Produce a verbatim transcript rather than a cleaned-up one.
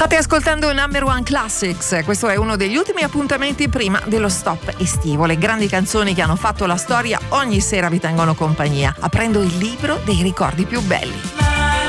State ascoltando Number One Classics, questo è uno degli ultimi appuntamenti prima dello stop estivo. Le grandi canzoni che hanno fatto la storia ogni sera vi tengono compagnia, aprendo il libro dei ricordi più belli.